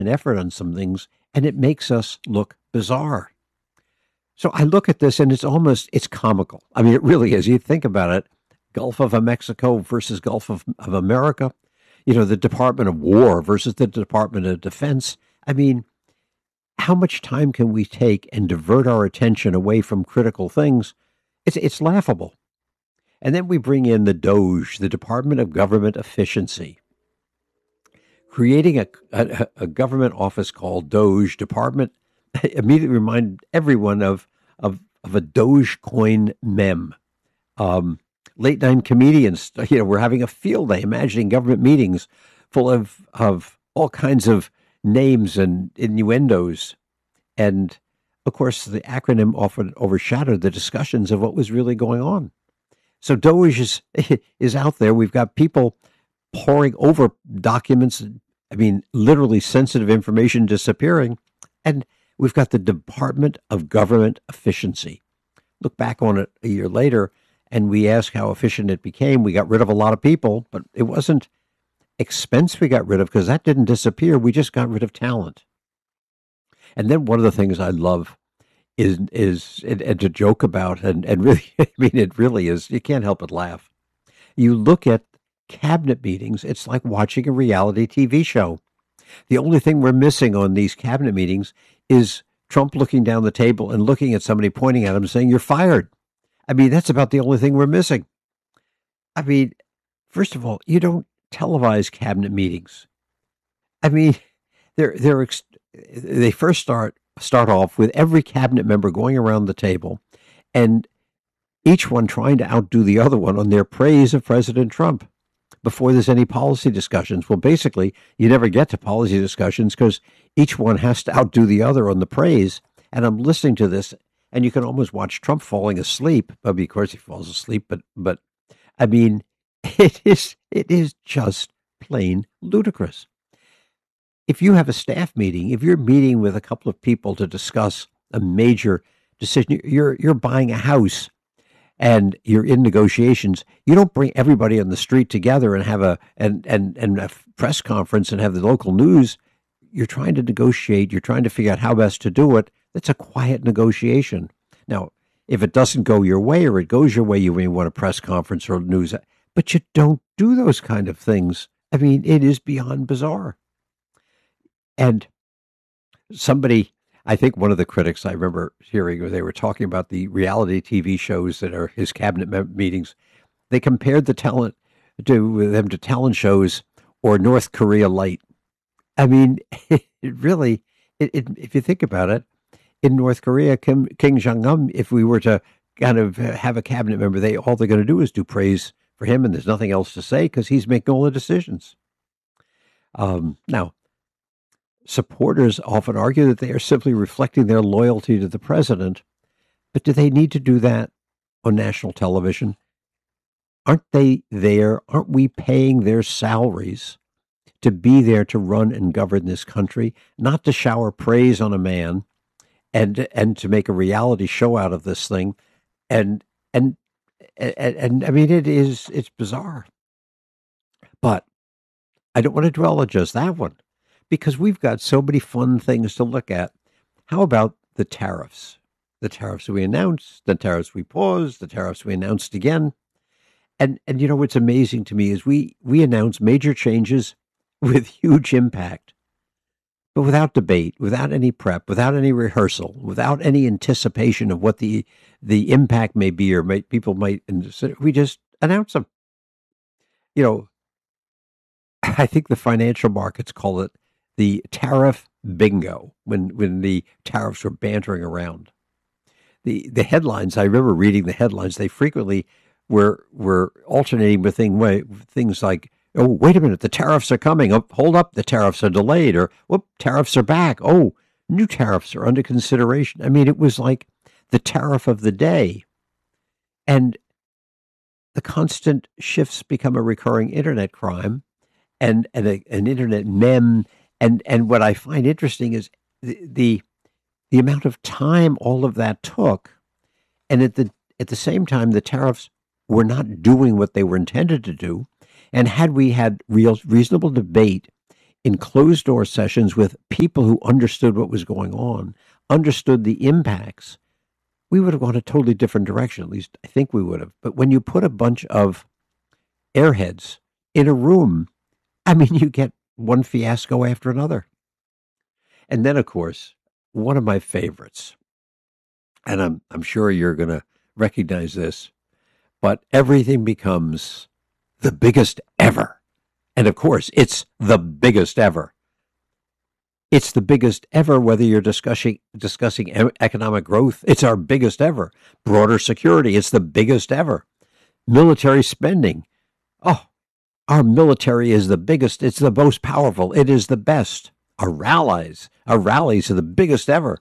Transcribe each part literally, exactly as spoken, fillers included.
effort on some things, and it makes us look bizarre. So I look at this and it's almost, it's comical. I mean, it really is. You think about it, Gulf of Mexico versus Gulf of, of America, you know, the Department of War versus the Department of Defense. I mean, how much time can we take and divert our attention away from critical things? It's, it's laughable. And then we bring in the DOGE, the Department of Government Efficiency, creating a, a, a government office called DOGE, Department, immediately remind everyone of, of, of a Dogecoin meme. Um, late night comedians, you know, we're having a field day imagining government meetings full of, of all kinds of names and innuendos. And of course, the acronym often overshadowed the discussions of what was really going on. So DOGE is, is out there. We've got people poring over documents. I mean, literally sensitive information disappearing. And we've got the Department of Government Efficiency. Look back on it a year later, and we ask how efficient it became. We got rid of a lot of people, but it wasn't expense we got rid of because that didn't disappear. We just got rid of talent. And then one of the things I love is is and, and to joke about, and, and really, I mean, it really is, you can't help but laugh. You look at cabinet meetings, it's like watching a reality T V show. The only thing we're missing on these cabinet meetings is Trump looking down the table and looking at somebody, pointing at him, saying, "You're fired." I mean, that's about the only thing we're missing. I mean, first of all, you don't televise cabinet meetings. I mean, they're they're they first start start off with every cabinet member going around the table and each one trying to outdo the other one on their praise of President Trump before there's any policy discussions. Well, basically, you never get to policy discussions because each one has to outdo the other on the praise. And I'm listening to this, and you can almost watch Trump falling asleep. I mean, of course, he falls asleep, but but I mean, it is it is just plain ludicrous. If you have a staff meeting, if you're meeting with a couple of people to discuss a major decision, you're you're buying a house and you're in negotiations, you don't bring everybody on the street together and have a and and, and a press conference and have the local news. You're trying to negotiate. You're trying to figure out how best to do it. That's a quiet negotiation. Now, if it doesn't go your way or it goes your way, you may want a press conference or news, but you don't do those kind of things. I mean, it is beyond bizarre. And somebody, I think one of the critics I remember hearing, they were talking about the reality T V shows that are his cabinet meetings. They compared the talent to them to talent shows or North Korea Light. I mean, it really, it, it, if you think about it, in North Korea, Kim, King Jong-un, if we were to kind of have a cabinet member, they all they're going to do is do praise for him, and there's nothing else to say because he's making all the decisions. Um, now, supporters often argue that they are simply reflecting their loyalty to the president, but do they need to do that on national television? Aren't they there? Aren't we paying their salaries to be there to run and govern this country, not to shower praise on a man and and to make a reality show out of this thing? And and and, and I mean, it is it's bizarre. But I don't want to dwell on just that one, because we've got so many fun things to look at. How about the tariffs? The tariffs we announced, the tariffs we paused, the tariffs we announced again. And and you know what's amazing to me is we we announce major changes with huge impact, but without debate, without any prep, without any rehearsal, without any anticipation of what the the impact may be, or may, people might. We just announce them. You know, I think the financial markets call it the tariff bingo when when the tariffs were bantering around. The the headlines, I remember reading the headlines, they frequently were were alternating with thing, things like, "Oh, wait a minute, the tariffs are coming. Oh, hold up, the tariffs are delayed," or "Whoop, tariffs are back. Oh, new tariffs are under consideration." I mean, it was like the tariff of the day. And the constant shifts become a recurring internet crime and, and a, an internet meme. And and what I find interesting is the, the the amount of time all of that took, and at the at the same time, the tariffs were not doing what they were intended to do. And had we had real reasonable debate in closed door sessions with people who understood what was going on, understood the impacts, we would have gone a totally different direction. At least I think we would have. But when you put a bunch of airheads in a room, I mean, you get one fiasco after another. And then, of course, one of my favorites, and I'm, I'm sure you're going to recognize this, but everything becomes the biggest ever. And of course, it's the biggest ever. It's the biggest ever, whether you're discussing discussing e- economic growth. It's our biggest ever. Broader security. It's the biggest ever. Military spending. Oh, our military is the biggest. It's the most powerful. It is the best. Our rallies. Our rallies are the biggest ever.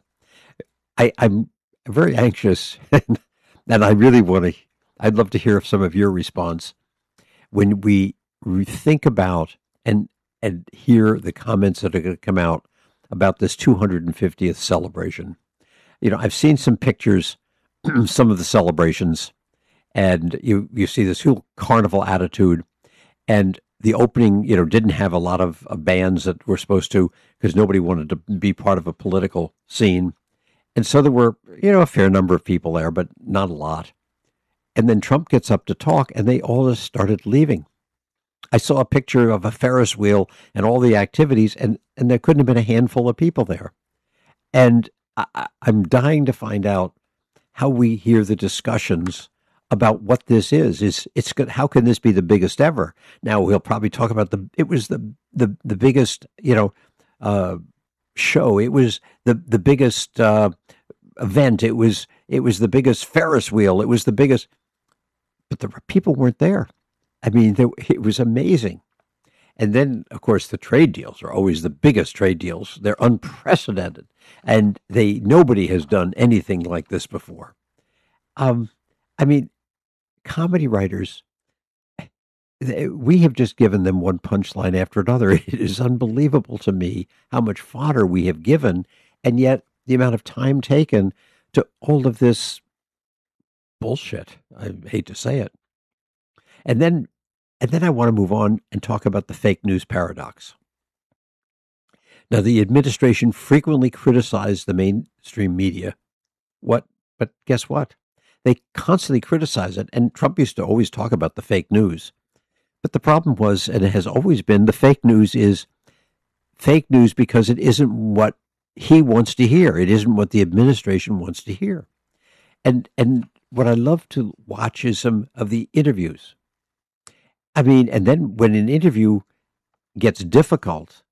I, I'm very anxious, and I really want to. I'd love to hear some of your response when we think about and and hear the comments that are going to come out about this two hundred fiftieth celebration. You know, I've seen some pictures, some of the celebrations, and you you see this whole carnival attitude, and the opening, you know, didn't have a lot of uh, bands that were supposed to, because nobody wanted to be part of a political scene, and so there were, you know, a fair number of people there, but not a lot. And then Trump gets up to talk, and they all just started leaving. I saw a picture of a Ferris wheel and all the activities, and, and there couldn't have been a handful of people there. And I, I'm dying to find out how we hear the discussions about what this is. Is it's good? How can this be the biggest ever? Now we'll probably talk about the. It was the the the biggest, you know, uh, show. It was the the biggest uh, event. It was it was the biggest Ferris wheel. It was the biggest. But the people weren't there. I mean, it was amazing. And then, of course, the trade deals are always the biggest trade deals. They're unprecedented, and they nobody has done anything like this before. Um, I mean, comedy writers, they- we have just given them one punchline after another. It is unbelievable to me how much fodder we have given, and yet the amount of time taken to all of this bullshit. I hate to say it. And then and then I want to move on and talk about the fake news paradox. Now, the administration frequently criticized the mainstream media. What? But guess what? They constantly criticize it, and Trump used to always talk about the fake news. But the problem was, and it has always been, the fake news is fake news because it isn't what he wants to hear. It isn't what the administration wants to hear. And and what I love to watch is some of the interviews. I mean, and then when an interview gets difficult,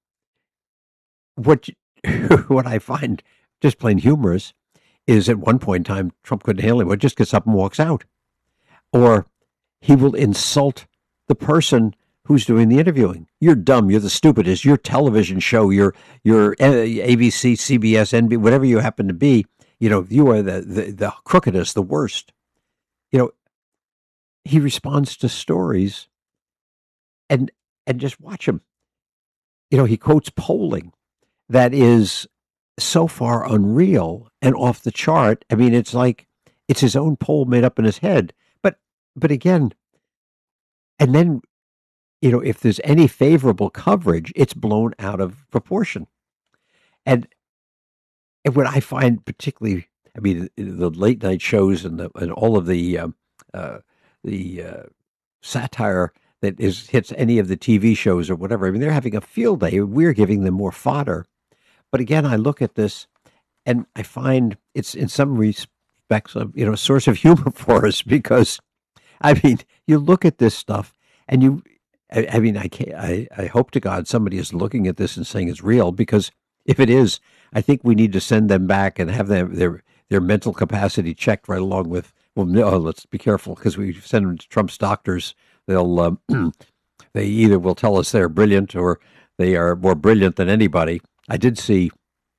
what what I find just plain humorous is at one point in time, Trump couldn't handle it. Well, just gets up and walks out. Or he will insult the person who's doing the interviewing. You're dumb. You're the stupidest. Your television show, your your A B C, C B S, N B C, whatever you happen to be, you know, you are the, the, the crookedest, the worst. You know, he responds to stories and and just watch him. You know, he quotes polling that is so far unreal and off the chart. I mean, it's like it's his own poll made up in his head. But but again, and then, you know, if there's any favorable coverage, it's blown out of proportion. And and what I find particularly, I mean, the late night shows and the and all of the um, uh, the uh, satire that is hits any of the T V shows or whatever. I mean, they're having a field day. We're giving them more fodder. But again, I look at this and I find it's in some respects, a, you know, a source of humor for us because, I mean, you look at this stuff and you, I, I mean, I can't, I, I hope to God somebody is looking at this and saying it's real, because if it is, I think we need to send them back and have them, their, their mental capacity checked right along with, well, no, let's be careful because we send them to Trump's doctors. They'll, um, they either will tell us they're brilliant or they are more brilliant than anybody. I did see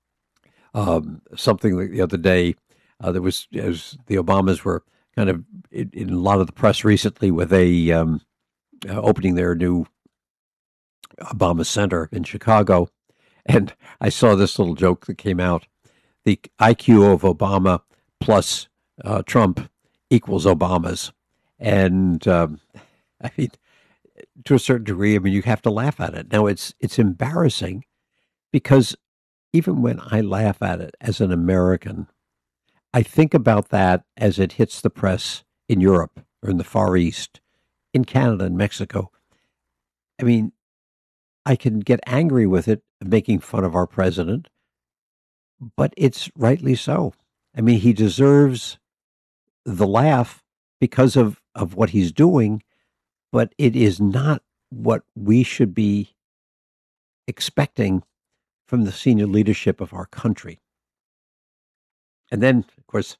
um, something the other day. Uh, there was, as the Obamas were kind of in, in a lot of the press recently with a um, uh, opening their new Obama Center in Chicago, and I saw this little joke that came out: the I Q of Obama plus uh, Trump equals Obama's, and um, I mean, to a certain degree, I mean, you have to laugh at it. Now, it's it's embarrassing because even when I laugh at it as an American, I think about that as it hits the press in Europe or in the Far East, in Canada and Mexico. I mean, I can get angry with it, making fun of our president, but it's rightly so. I mean, he deserves the laugh because of, of what he's doing, but it is not what we should be expecting from the senior leadership of our country. And then, of course,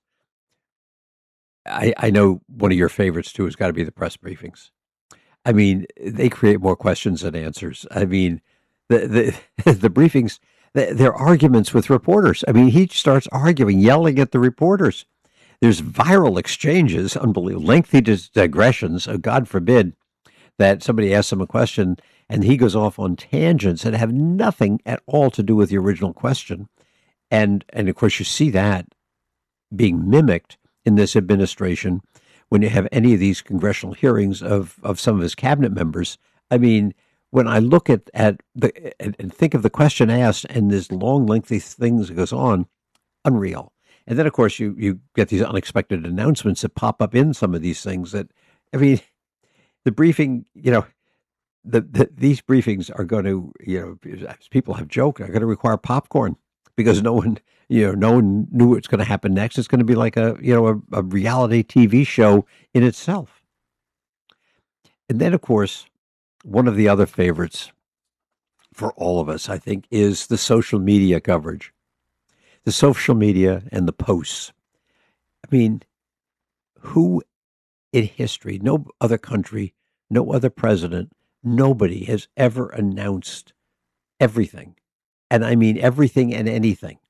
I, I know one of your favorites too has got to be the press briefings. I mean, they create more questions than answers. I mean, the the the briefings, the, their arguments with reporters. I mean, he starts arguing, yelling at the reporters. There's viral exchanges, unbelievable, lengthy digressions. Oh, God forbid that somebody asks him a question and he goes off on tangents that have nothing at all to do with the original question. And and of course, you see that being mimicked in this administration when you have any of these congressional hearings of, of some of his cabinet members. I mean, when I look at, at the and, and think of the question asked and this long, lengthy things that goes on, unreal. And then, of course, you, you get these unexpected announcements that pop up in some of these things that, I mean, the briefing, you know, the, the these briefings are going to, you know, as people have joked, are going to require popcorn because no one, you know, no one knew what's going to happen next. It's going to be like a, you know, a, a reality T V show in itself. And then, of course, one of the other favorites for all of us, I think, is the social media coverage. The social media and the posts. I mean, who in history, no other country, no other president, nobody has ever announced everything. And I mean everything and anything.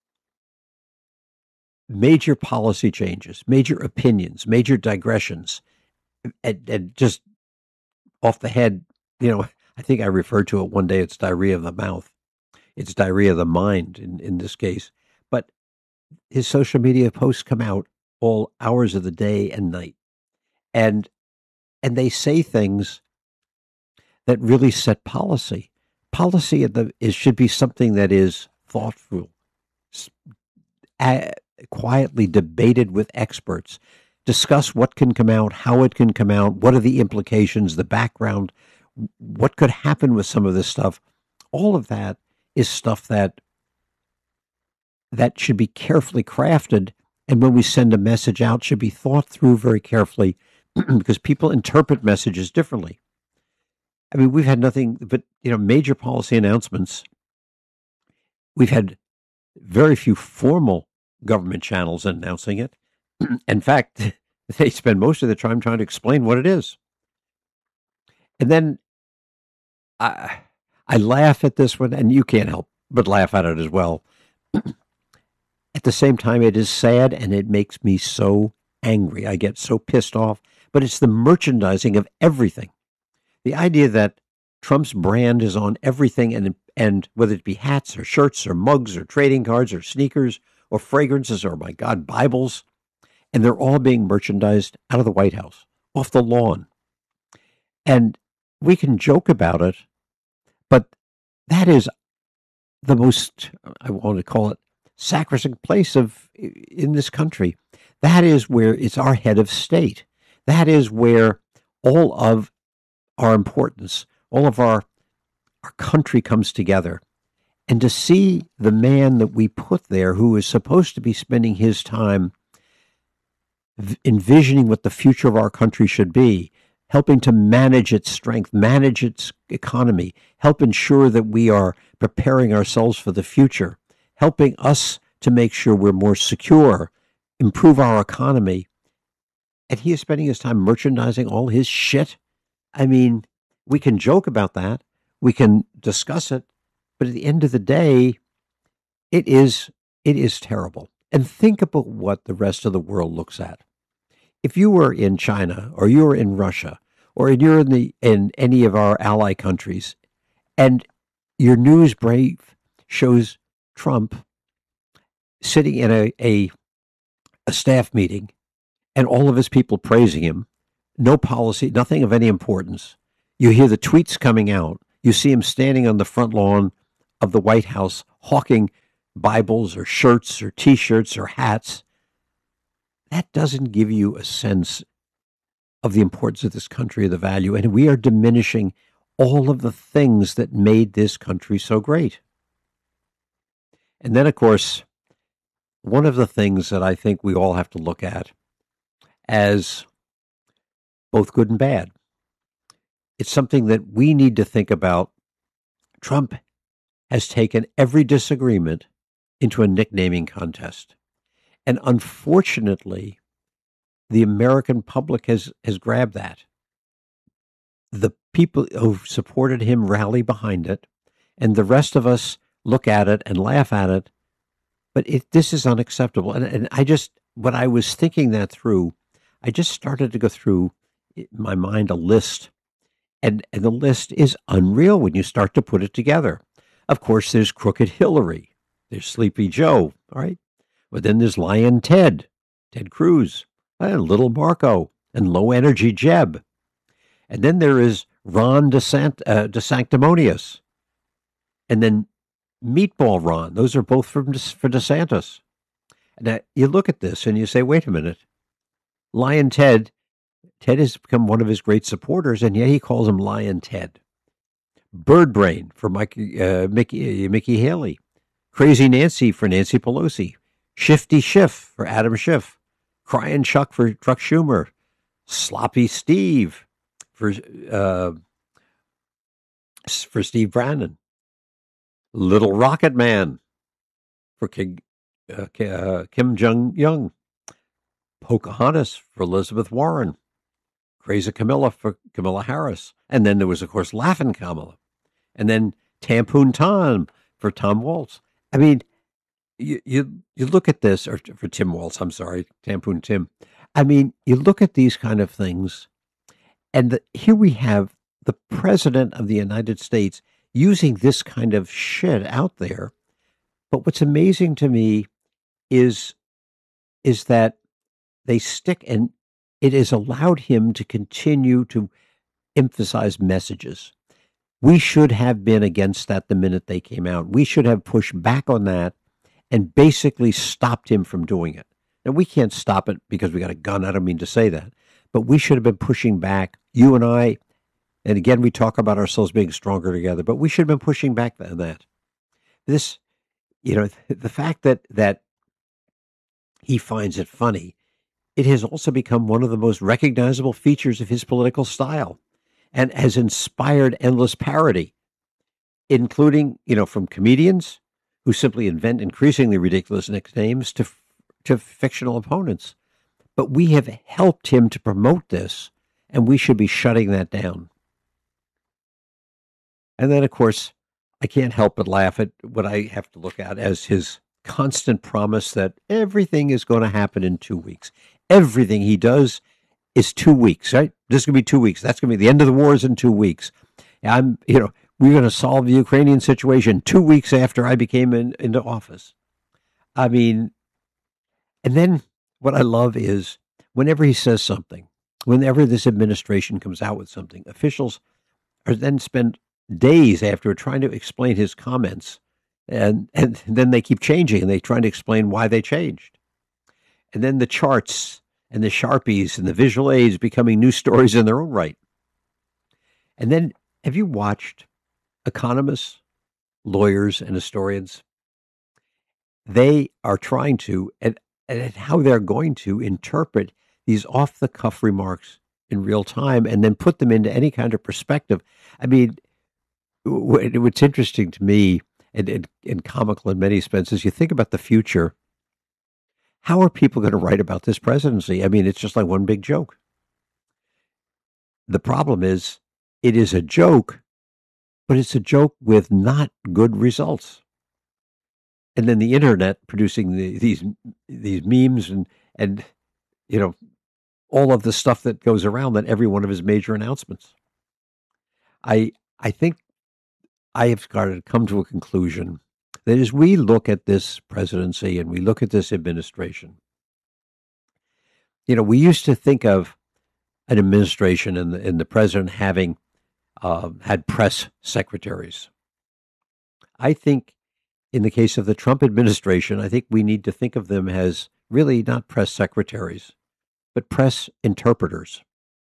Major policy changes, major opinions, major digressions, and, and just off the head, you know, I think I referred to it one day, it's diarrhea of the mouth. It's diarrhea of the mind in, in this case. But his social media posts come out all hours of the day and night. And and they say things that really set policy. Policy at the, is, should be something that is thoughtful, uh, quietly debated with experts, discuss what can come out, how it can come out, what are the implications, the background, what could happen with some of this stuff. All of that is stuff that that should be carefully crafted, and when we send a message out, should be thought through very carefully because people interpret messages differently. I mean, we've had nothing but, you know, major policy announcements. We've had very few formal government channels announcing it. In fact, they spend most of the time trying to explain what it is. And then I, I laugh at this one, and you can't help but laugh at it as well. At the same time, it is sad, and it makes me so angry. I get so pissed off. But it's the merchandising of everything. The idea that Trump's brand is on everything, and and whether it be hats or shirts or mugs or trading cards or sneakers or fragrances or, my God, Bibles, and they're all being merchandised out of the White House, off the lawn. And we can joke about it, but that is the most, I want to call it, sacrosanct place of in this country. That is where it's our head of state. That is where all of our importance, all of our our country comes together. And to see the man that we put there, who is supposed to be spending his time v- envisioning what the future of our country should be, helping to manage its strength, manage its economy, help ensure that we are preparing ourselves for the future, helping us to make sure we're more secure, improve our economy. And he is spending his time merchandising all his shit. I mean, we can joke about that. We can discuss it. But at the end of the day, it is it is terrible. And think about what the rest of the world looks at. If you were in China, or you were in Russia, or you're in the in any of our ally countries, and your news brief shows Trump sitting in a, a a staff meeting and all of his people praising him, no policy, nothing of any importance. You hear the tweets coming out. You see him standing on the front lawn of the White House hawking Bibles or shirts or T-shirts or hats. That doesn't give you a sense of the importance of this country or the value. And we are diminishing all of the things that made this country so great. And then, of course, one of the things that I think we all have to look at as both good and bad, it's something that we need to think about. Trump has taken every disagreement into a nicknaming contest. And unfortunately, the American public has, has grabbed that. The people who supported him rally behind it, and the rest of us look at it and laugh at it. But it, this is unacceptable. And, and I just, when I was thinking that through, I just started to go through in my mind a list. And, and the list is unreal when you start to put it together. Of course, there's Crooked Hillary. There's Sleepy Joe, all right? But then there's Lion Ted, Ted Cruz, and Little Marco, and Low Energy Jeb. And then there is Ron DeSant, uh, DeSanctimonious. And then Meatball Ron. Those are both from for DeSantis. Now, you look at this and you say, wait a minute. Lion Ted, Ted has become one of his great supporters, and yet he calls him Lion Ted. Bird Brain for Mike, uh, Mickey, uh, Mickey Haley. Crazy Nancy for Nancy Pelosi. Shifty Schiff for Adam Schiff. Crying Chuck for Chuck Schumer. Sloppy Steve for uh, for Steve Bannon. Little Rocket Man for King, uh, uh, Kim Jong-un. Pocahontas for Elizabeth Warren. Crazy Camilla for Kamala Harris. And then there was, of course, Laughing Kamala. And then Tampoon Tom for Tom Waltz. I mean, you, you you look at this, or for Tim Waltz, I'm sorry, Tampoon Tim. I mean, you look at these kind of things, and the, here we have the President of the United States using this kind of shit out there. But what's amazing to me is, is that they stick, and it has allowed him to continue to emphasize messages. We should have been against that the minute they came out. We should have pushed back on that and basically stopped him from doing it. Now, we can't stop it because we got a gun. I don't mean to say that. But we should have been pushing back, you and I. And again, we talk about ourselves being stronger together, but we should have been pushing back on that. This, you know, the fact that that he finds it funny, it has also become one of the most recognizable features of his political style and has inspired endless parody, including, you know, from comedians who simply invent increasingly ridiculous nicknames to to fictional opponents. But we have helped him to promote this, and we should be shutting that down. And then, of course, I can't help but laugh at what I have to look at as his constant promise that everything is going to happen in two weeks. Everything he does is two weeks, right? This is going to be two weeks. That's going to be the end of the war is in two weeks. I'm, you know, we're going to solve the Ukrainian situation two weeks after I became in, into office. I mean, and then what I love is whenever he says something, whenever this administration comes out with something, officials are then spend days after trying to explain his comments, and, and then they keep changing, and they try to explain why they changed. And then the charts and the Sharpies and the visual aids becoming news stories in their own right. And then, have you watched economists, lawyers, and historians? They are trying to, and, and how they're going to interpret these off-the-cuff remarks in real time and then put them into any kind of perspective. I mean, what's interesting to me, and, and, and comical in many senses, you think about the future. How are people going to write about this presidency? I mean, it's just like one big joke. The problem is, it is a joke, but it's a joke with not good results. And then the internet producing the, these these memes and and you know all of the stuff that goes around that every one of his major announcements. I I think I have started to come to a conclusion that as we look at this presidency and we look at this administration, you know, we used to think of an administration and the, and the president having uh, had press secretaries. I think in the case of the Trump administration, I think we need to think of them as really not press secretaries, but press interpreters.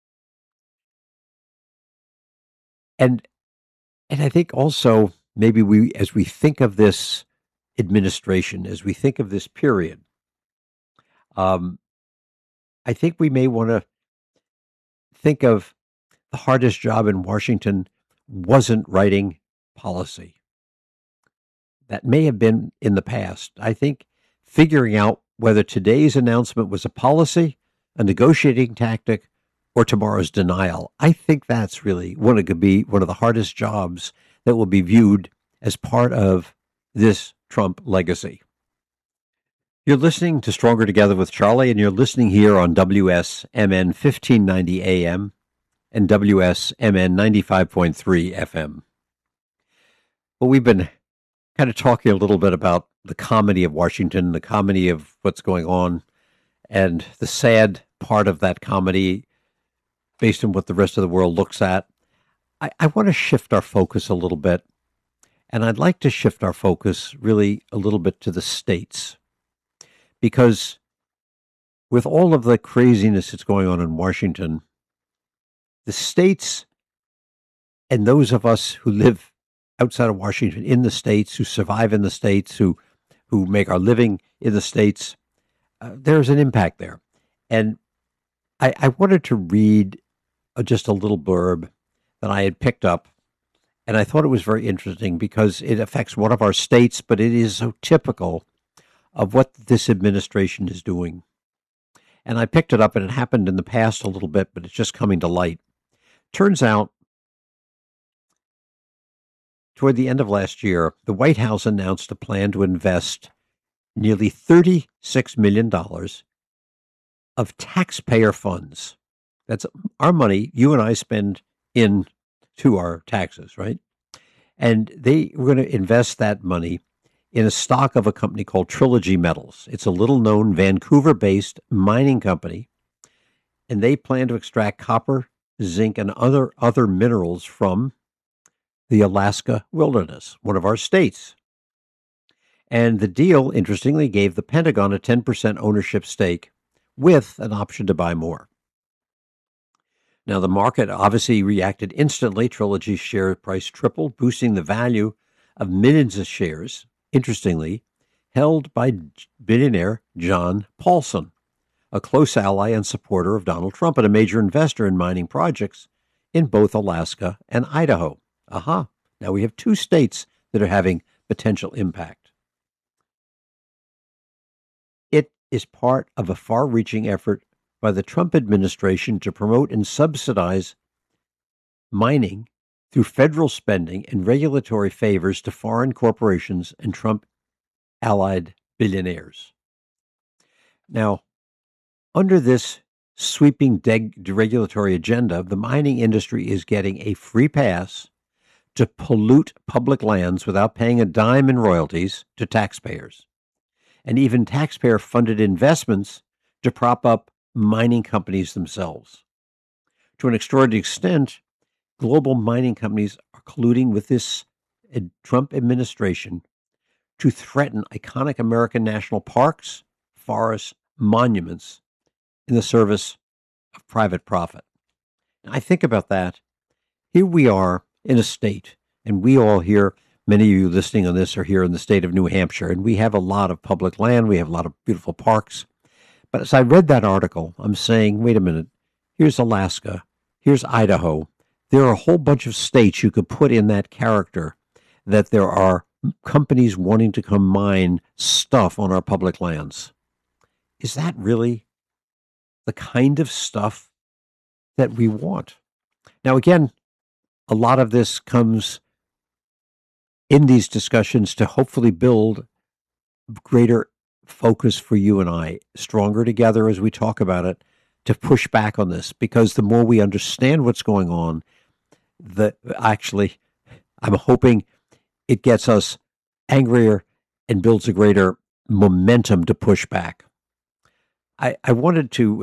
And and I think also maybe we, as we think of this administration, as we think of this period, um, I think we may want to think of the hardest job in Washington wasn't writing policy. That may have been in the past. I think figuring out whether today's announcement was a policy, a negotiating tactic, or tomorrow's denial, I think that's really one of could be one of the hardest jobs that will be viewed as part of this Trump legacy. You're listening to Stronger Together with Charlie, and you're listening here on W S M N fifteen ninety A M and W S M N ninety-five point three F M. Well, we've been kind of talking a little bit about the comedy of Washington, the comedy of what's going on, and the sad part of that comedy based on what the rest of the world looks at. I, I want to shift our focus a little bit, and I'd like to shift our focus really a little bit to the states, because with all of the craziness that's going on in Washington, the states and those of us who live outside of Washington, in the states, who survive in the states, who who make our living in the states, uh, there's an impact there. And I, I wanted to read uh, just a little blurb that I had picked up, and I thought it was very interesting because it affects one of our states, but it is so typical of what this administration is doing. And I picked it up, and it happened in the past a little bit, but it's just coming to light. Turns out, toward the end of last year, the White House announced a plan to invest nearly thirty-six million dollars of taxpayer funds. That's our money you and I spend in to our taxes, right? And they were going to invest that money in a stock of a company called Trilogy Metals. It's a little-known Vancouver-based mining company, and they plan to extract copper, zinc, and other other minerals from the Alaska wilderness, one of our states. And the deal, interestingly, gave the Pentagon a ten percent ownership stake with an option to buy more. Now, the market obviously reacted instantly. Trilogy's share price tripled, boosting the value of millions of shares, interestingly, held by billionaire John Paulson, a close ally and supporter of Donald Trump and a major investor in mining projects in both Alaska and Idaho. Aha, now we have two states that are having potential impact. It is part of a far-reaching effort by the Trump administration to promote and subsidize mining through federal spending and regulatory favors to foreign corporations and Trump-allied billionaires. Now, under this sweeping deregulatory agenda, the mining industry is getting a free pass to pollute public lands without paying a dime in royalties to taxpayers, and even taxpayer-funded investments to prop up mining companies themselves. To an extraordinary extent, global mining companies are colluding with this Trump administration to threaten iconic American national parks, forests, monuments in the service of private profit. Now, I think about that. Here we are in a state, and we all here, many of you listening on this are here in the state of New Hampshire, and we have a lot of public land, we have a lot of beautiful parks. But as I read that article, I'm saying, wait a minute, here's Alaska, here's Idaho. There are a whole bunch of states you could put in that character that there are companies wanting to come mine stuff on our public lands. Is that really the kind of stuff that we want? Now, again, a lot of this comes in these discussions to hopefully build greater focus for you and I, stronger together as we talk about it, to push back on this, because the more we understand what's going on, the actually, I'm hoping it gets us angrier and builds a greater momentum to push back. I, I wanted to, and what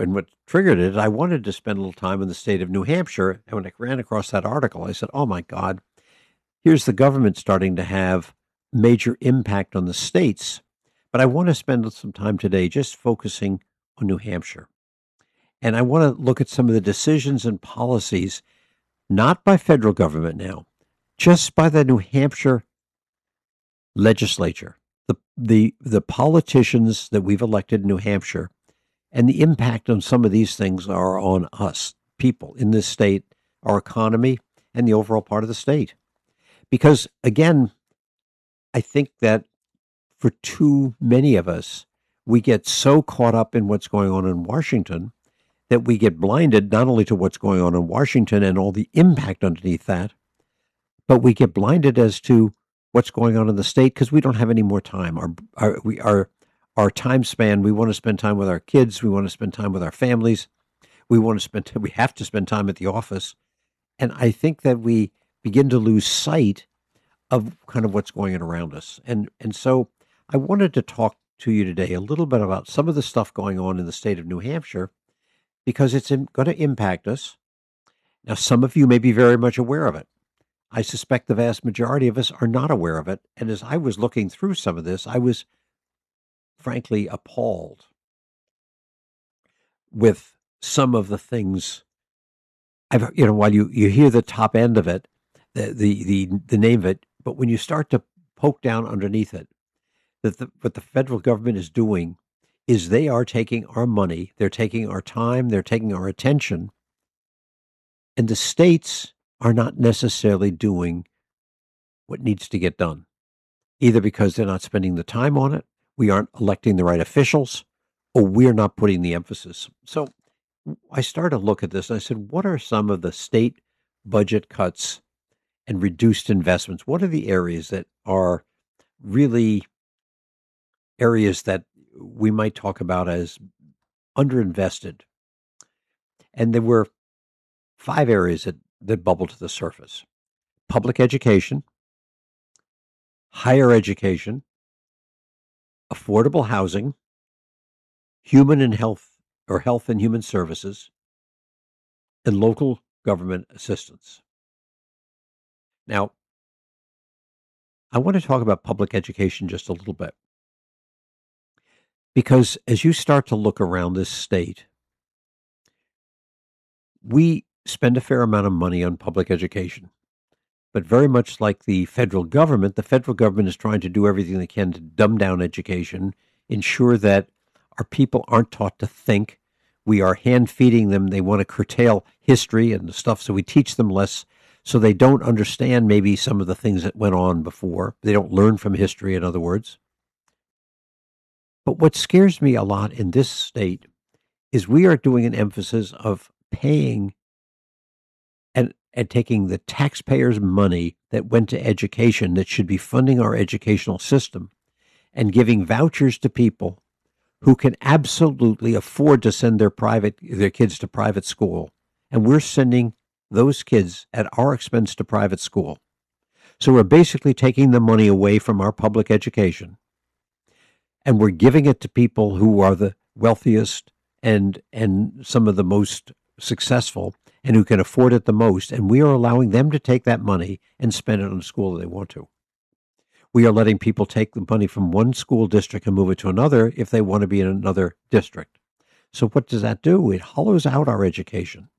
triggered it, I wanted to spend a little time in the state of New Hampshire. And when I ran across that article, I said, oh my God, here's the government starting to have major impact on the states. But I want to spend some time today just focusing on New Hampshire. And I want to look at some of the decisions and policies, not by federal government now, just by the New Hampshire legislature, the, the, the politicians that we've elected in New Hampshire, and the impact on some of these things are on us, people in this state, our economy, and the overall part of the state. Because, again, I think that for too many of us, we get so caught up in what's going on in Washington that we get blinded not only to what's going on in Washington and all the impact underneath that, but we get blinded as to what's going on in the state because we don't have any more time. Our, our, we, our, our time span, we want to spend time with our kids. We want to spend time with our families. We want to spend, we have to spend time at the office. And I think that we begin to lose sight of kind of what's going on around us. And, and so I wanted to talk to you today a little bit about some of the stuff going on in the state of New Hampshire because it's going to impact us. Now, some of you may be very much aware of it. I suspect the vast majority of us are not aware of it. And as I was looking through some of this, I was frankly appalled with some of the things I've, you know, while you, you hear the top end of it, the, the, the, the name of it, but when you start to poke down underneath it, that the, what the federal government is doing is they are taking our money, they're taking our time, they're taking our attention, and the states are not necessarily doing what needs to get done, either because they're not spending the time on it, we aren't electing the right officials, or we're not putting the emphasis. So I started to look at this and I said, what are some of the state budget cuts and reduced investments? What are the areas that are really areas that we might talk about as underinvested? And there were five areas that, that bubbled to the surface: public education, higher education, affordable housing, human and health or health and human services, and local government assistance. Now, I want to talk about public education just a little bit. Because as you start to look around this state, we spend a fair amount of money on public education. But very much like the federal government, the federal government is trying to do everything they can to dumb down education, ensure that our people aren't taught to think. We are hand-feeding them. They want to curtail history and the stuff, so we teach them less so they don't understand maybe some of the things that went on before. They don't learn from history, in other words. But what scares me a lot in this state is we are doing an emphasis of paying and, and taking the taxpayers' money that went to education that should be funding our educational system and giving vouchers to people who can absolutely afford to send their private their kids to private school. And we're sending those kids at our expense to private school. So we're basically taking the money away from our public education, and we're giving it to people who are the wealthiest and and some of the most successful and who can afford it the most, and we are allowing them to take that money and spend it on a school that they want to. We are letting people take the money from one school district and move it to another if they want to be in another district. So what does that do? It hollows out our education.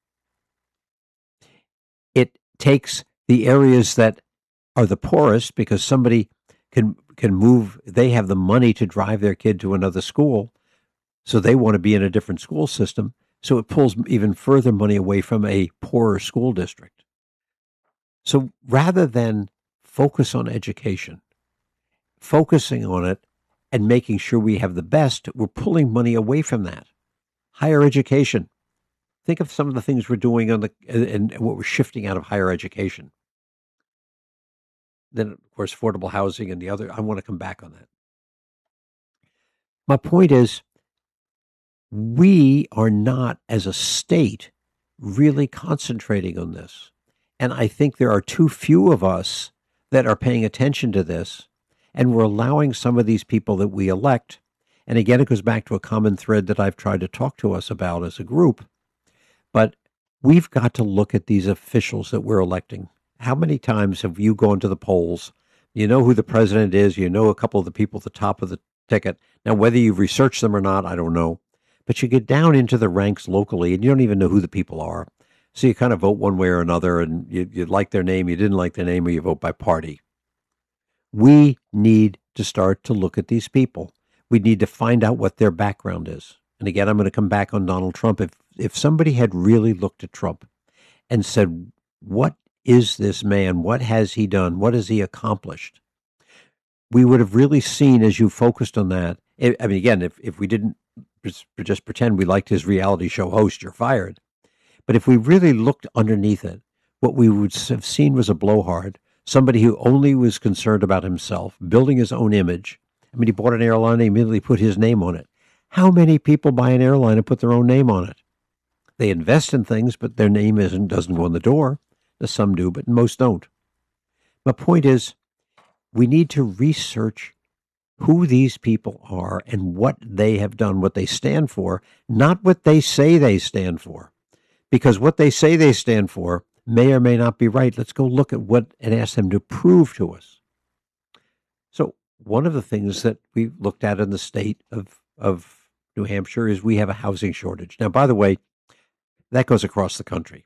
It takes the areas that are the poorest because somebody can can move, they have the money to drive their kid to another school, so they want to be in a different school system, so it pulls even further money away from a poorer school district. So rather than focus on education, focusing on it and making sure we have the best, we're pulling money away from that. Higher education. Think of some of the things we're doing on the and what we're shifting out of higher education. Then, of course, affordable housing and the other, I want to come back on that. My point is, we are not, as a state, really concentrating on this. And I think there are too few of us that are paying attention to this, and we're allowing some of these people that we elect And again, it goes back to a common thread that I've tried to talk to us about as a group. But we've got to look at these officials that we're electing. How many times have you gone to the polls? You know who the president is. You know a couple of the people at the top of the ticket. Now, whether you've researched them or not, I don't know. But you get down into the ranks locally, and you don't even know who the people are. So you kind of vote one way or another, and you, you like their name, you didn't like their name, or you vote by party. We need to start to look at these people. We need to find out what their background is. And again, I'm going to come back on Donald Trump. If if somebody had really looked at Trump and said, what is this man? What has he done? What has he accomplished? We would have really seen, as you focused on that. I mean, again, if, if we didn't just pretend we liked his reality show host, you're fired. But if we really looked underneath it, what we would have seen was a blowhard, somebody who only was concerned about himself, building his own image. I mean, he bought an airline and immediately put his name on it. How many people buy an airline and put their own name on it? They invest in things, but their name isn't doesn't go on the door. Some do, but most don't. My point is, we need to research who these people are and what they have done, what they stand for, not what they say they stand for. Because what they say they stand for may or may not be right. Let's go look at what and ask them to prove to us. So one of the things that we looked at in the state of, of New Hampshire is we have a housing shortage. Now, by the way, that goes across the country.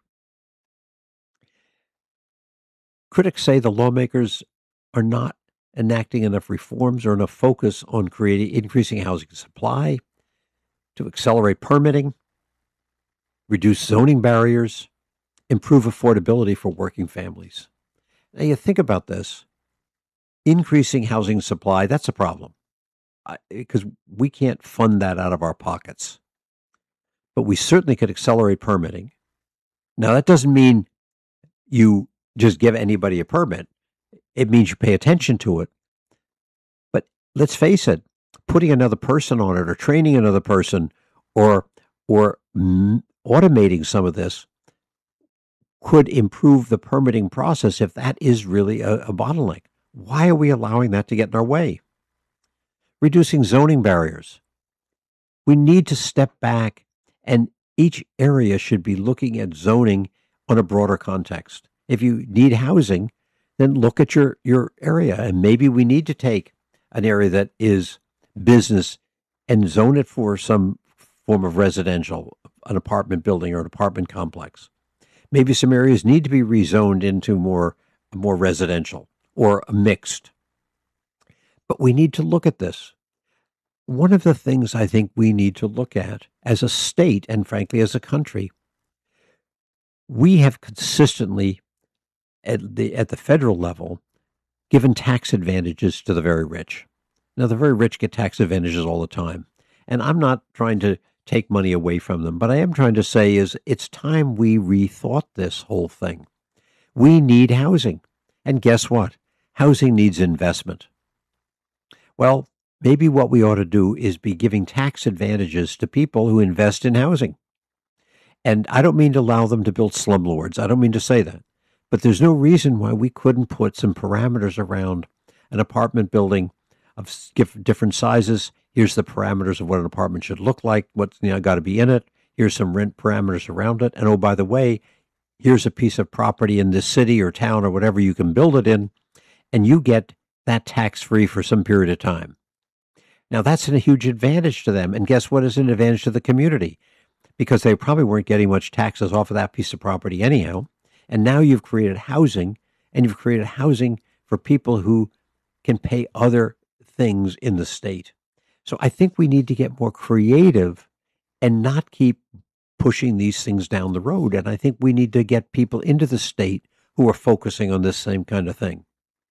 Critics say the lawmakers are not enacting enough reforms or enough focus on creating increasing housing supply to accelerate permitting, reduce zoning barriers, improve affordability for working families. Now you think about this, increasing housing supply, that's a problem because we can't fund that out of our pockets. But we certainly could accelerate permitting. Now that doesn't mean you just give anybody a permit. It means you pay attention to it. But let's face it, putting another person on it or training another person or or m- automating some of this could improve the permitting process if that is really a, a bottleneck. Why are we allowing that to get in our way? Reducing zoning barriers. We need to step back, and each area should be looking at zoning on a broader context. If you need housing, then look at your, your area, and maybe we need to take an area that is business and zone it for some form of residential, an apartment building or an apartment complex. Maybe some areas need to be rezoned into more, more residential or mixed. But we need to look at this. One of the things I think we need to look at as a state and frankly as a country, we have consistently at the at the federal level given tax advantages to the very rich. Now, the very rich get tax advantages all the time. And I'm not trying to take money away from them, but I am trying to say is it's time we rethought this whole thing. We need housing. And guess what? Housing needs investment. Well, maybe what we ought to do is be giving tax advantages to people who invest in housing. And I don't mean to allow them to build slumlords. I don't mean to say that. But there's no reason why we couldn't put some parameters around an apartment building of different sizes. Here's the parameters of what an apartment should look like, what's you know, got to be in it. Here's some rent parameters around it. And oh, by the way, here's a piece of property in this city or town or whatever you can build it in, and you get that tax-free for some period of time. Now, that's a huge advantage to them. And guess what is an advantage to the community? Because they probably weren't getting much taxes off of that piece of property anyhow. And now you've created housing, and you've created housing for people who can pay other things in the state. So I think we need to get more creative and not keep pushing these things down the road. And I think we need to get people into the state who are focusing on this same kind of thing.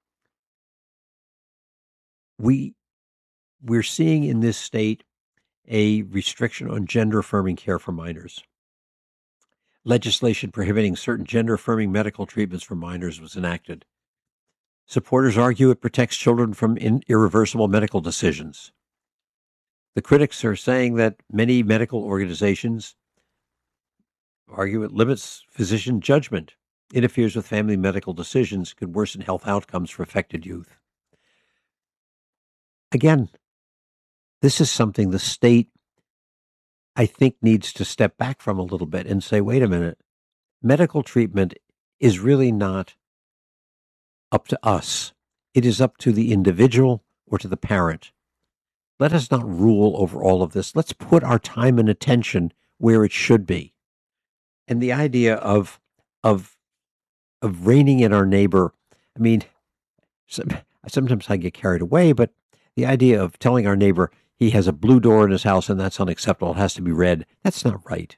We, we're seeing in this state a restriction on gender-affirming care for minors. Legislation prohibiting certain gender-affirming medical treatments for minors was enacted. Supporters argue it protects children from in- irreversible medical decisions. The critics are saying that many medical organizations argue it limits physician judgment, interferes with family medical decisions, could worsen health outcomes for affected youth. Again, This is something the state, I think, needs to step back from a little bit and say, wait a minute, medical treatment is really not up to us. It is up to the individual or to the parent. Let us not rule over all of this. Let's put our time and attention where it should be. And the idea of of of reining in our neighbor, I mean, some, sometimes I get carried away, but the idea of telling our neighbor he has a blue door in his house and that's unacceptable, it has to be red, that's not right.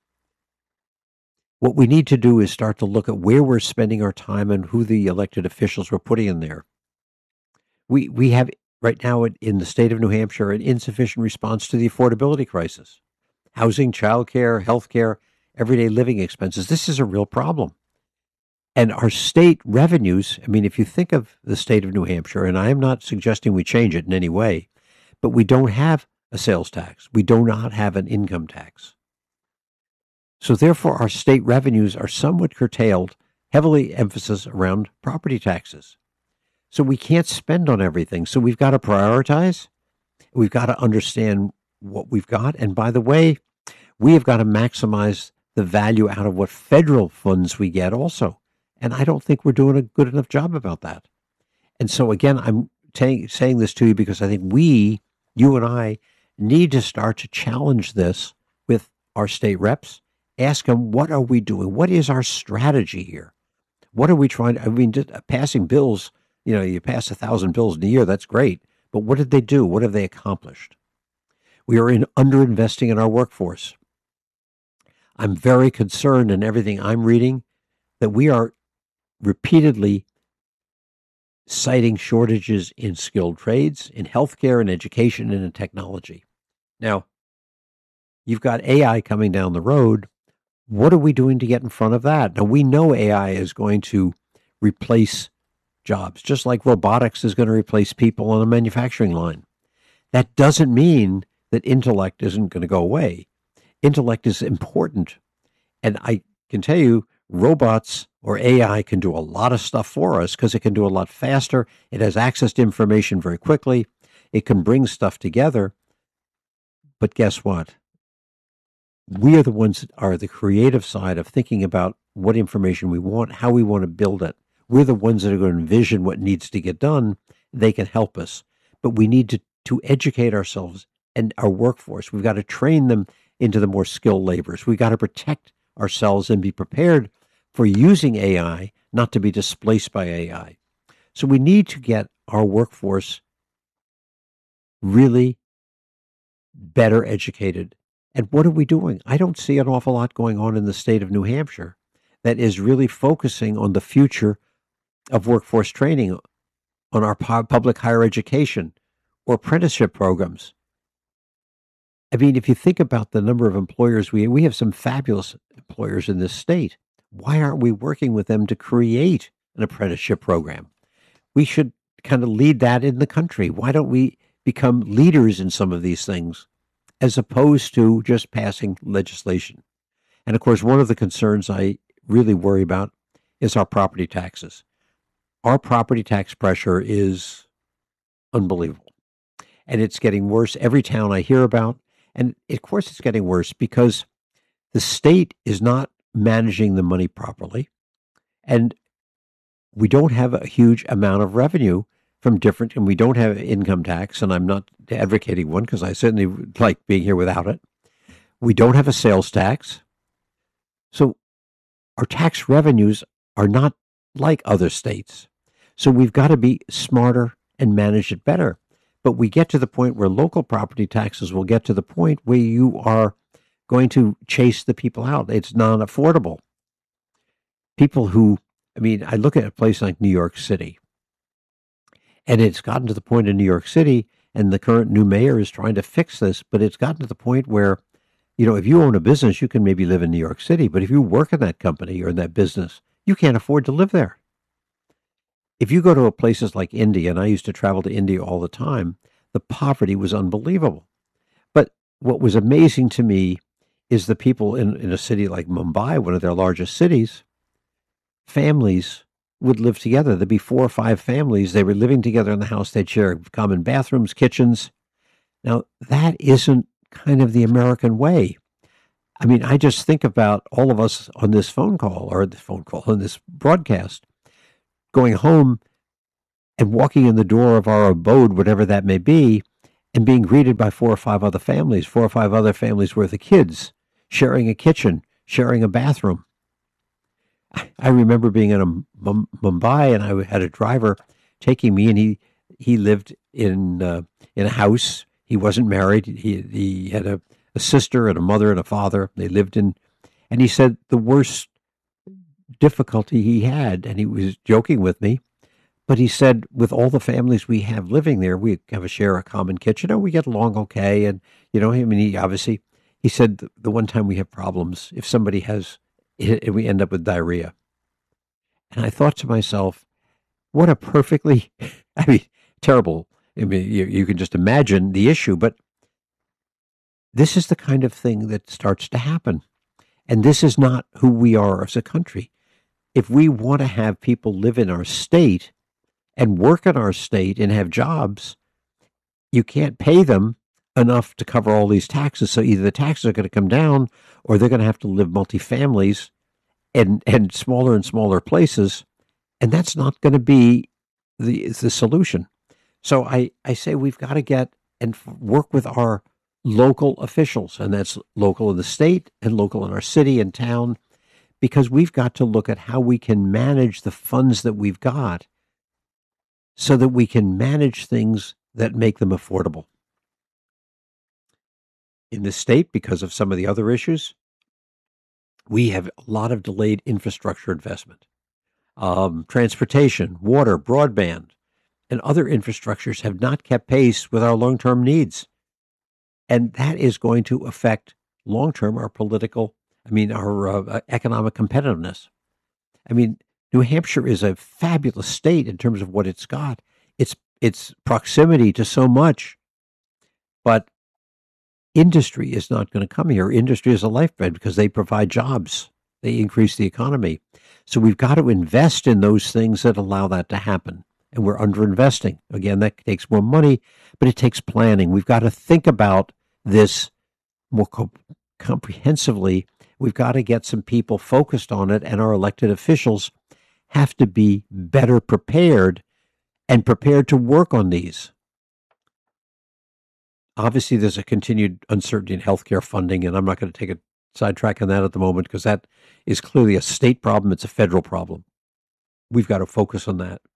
What we need to do is start to look at where we're spending our time and who the elected officials we're putting in there. We we have right now in the state of New Hampshire an insufficient response to the affordability crisis. Housing, childcare, healthcare, everyday living expenses. This is a real problem. And our state revenues, I mean, if you think of the state of New Hampshire, and I am not suggesting we change it in any way, but we don't have a sales tax. We do not have an income tax. So therefore, our state revenues are somewhat curtailed, heavily emphasis around property taxes. So we can't spend on everything. So we've got to prioritize. We've got to understand what we've got. And by the way, we have got to maximize the value out of what federal funds we get also. And I don't think we're doing a good enough job about that. And so again, I'm t- saying this to you because I think we, you and I, need to start to challenge this with our state reps. Ask them, what are we doing? What is our strategy here? What are we trying to, I mean, just passing bills, you know, you pass a thousand bills in a year, that's great. But what did they do? What have they accomplished? We are in underinvesting in our workforce. I'm very concerned in everything I'm reading that we are repeatedly citing shortages in skilled trades, in healthcare, in education, and in technology. Now, you've got A I coming down the road. What are we doing to get in front of that? Now, we know A I is going to replace jobs, just like robotics is going to replace people on a manufacturing line. That doesn't mean that intellect isn't going to go away. Intellect is important. And I can tell you, robots or A I can do a lot of stuff for us because it can do a lot faster. It has access to information very quickly. It can bring stuff together. But guess what? We are the ones that are the creative side of thinking about what information we want, how we want to build it. We're the ones that are going to envision what needs to get done. They can help us. But we need to, to educate ourselves and our workforce. We've got to train them into the more skilled laborers. We've got to protect ourselves and be prepared for using A I, not to be displaced by A I. So we need to get our workforce really better educated. And what are we doing? I don't see an awful lot going on in the state of New Hampshire that is really focusing on the future of workforce training, on our public higher education or apprenticeship programs. I mean, if you think about the number of employers, we we have some fabulous employers in this state. Why aren't we working with them to create an apprenticeship program? We should kind of lead that in the country. Why don't we become leaders in some of these things as opposed to just passing legislation? And of course, one of the concerns I really worry about is our property taxes. Our property tax pressure is unbelievable. And it's getting worse every town I hear about. And of course, it's getting worse because the state is not managing the money properly. And we don't have a huge amount of revenue from different, and we don't have income tax. And I'm not advocating one because I certainly like being here without it. We don't have a sales tax. So our tax revenues are not like other states. So we've got to be smarter and manage it better. But we get to the point where local property taxes will get to the point where you are going to chase the people out. It's non-affordable. People who, I mean, I look at a place like New York City, and it's gotten to the point in New York City, and the current new mayor is trying to fix this, but it's gotten to the point where, you know, if you own a business, you can maybe live in New York City, but if you work in that company or in that business, you can't afford to live there. If you go to places like India, and I used to travel to India all the time, the poverty was unbelievable. But what was amazing to me is the people in, in a city like Mumbai, one of their largest cities, families would live together. There'd be four or five families. They were living together in the house. They'd share common bathrooms, kitchens. Now, that isn't kind of the American way. I mean, I just think about all of us on this phone call or the phone call on this broadcast going home and walking in the door of our abode, whatever that may be, and being greeted by four or five other families, four or five other families worth of kids, sharing a kitchen, sharing a bathroom. I remember being in a Mumbai, and I had a driver taking me, and he he lived in uh, in a house. He wasn't married. He he had a, a sister and a mother and a father. They lived in, and he said the worst difficulty he had, and he was joking with me, but he said with all the families we have living there, we have a share a common kitchen, and we get along okay. And you know, I mean, he obviously he said the, the one time we have problems if somebody has. And we end up with diarrhea. And I thought to myself, what a perfectly, I mean, terrible, I mean, you, you can just imagine the issue, but this is the kind of thing that starts to happen. And this is not who we are as a country. If we want to have people live in our state and work in our state and have jobs, you can't pay them enough to cover all these taxes. So either the taxes are going to come down or they're going to have to live multifamilies and, and smaller and smaller places. And that's not going to be the, the solution. So I, I say we've got to get and work with our local officials, and that's local in the state and local in our city and town, because we've got to look at how we can manage the funds that we've got so that we can manage things that make them affordable. In the state, because of some of the other issues, we have a lot of delayed infrastructure investment. Um, transportation, water, broadband, and other infrastructures have not kept pace with our long-term needs. And that is going to affect long-term our political, I mean, our uh, economic competitiveness. I mean, New Hampshire is a fabulous state in terms of what it's got. It's, it's proximity to so much, but industry is not going to come here. Industry is a lifeblood because they provide jobs. They increase the economy. So we've got to invest in those things that allow that to happen. And we're underinvesting. Again, that takes more money, but it takes planning. We've got to think about this more co- comprehensively. We've got to get some people focused on it, and our elected officials have to be better prepared and prepared to work on these. Obviously, there's a continued uncertainty in healthcare funding, and I'm not going to take a sidetrack on that at the moment because that is clearly a state problem. It's a federal problem. We've got to focus on that.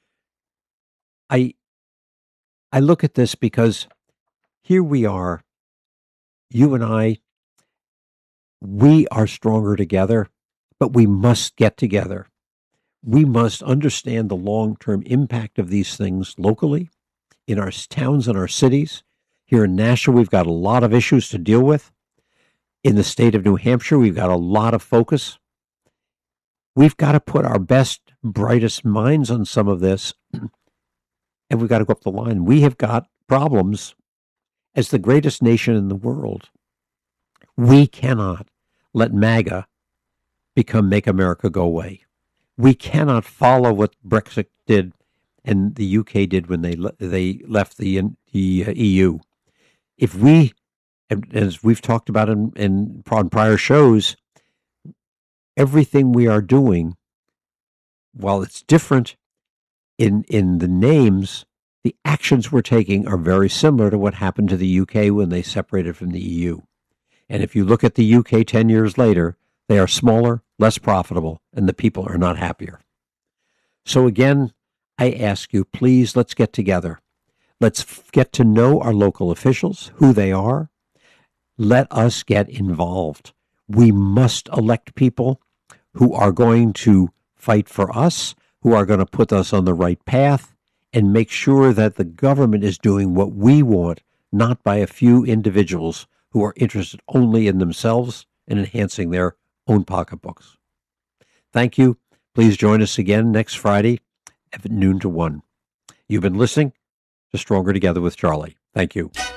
I I look at this because here we are, you and I, we are stronger together, but we must get together. We must understand the long-term impact of these things locally, in our towns and our cities. Here in Nashville, we've got a lot of issues to deal with. In the state of New Hampshire, we've got a lot of focus. We've got to put our best, brightest minds on some of this, and we've got to go up the line. We have got problems as the greatest nation in the world. We cannot let MAGA become Make America Go Away. We cannot follow what Brexit did and the U K did when they le- they left the, the uh, E U. If we, as we've talked about in, in on prior shows, everything we are doing, while it's different in in the names, the actions we're taking are very similar to what happened to the U K when they separated from the E U. And if you look at the U K ten years later, they are smaller, less profitable, and the people are not happier. So again, I ask you, please, let's get together. Let's f- get to know our local officials, who they are. Let us get involved. We must elect people who are going to fight for us, who are going to put us on the right path, and make sure that the government is doing what we want, not by a few individuals who are interested only in themselves and enhancing their own pocketbooks. Thank you. Please join us again next Friday at noon to one. You've been listening to Stronger Together with Charlie. Thank you.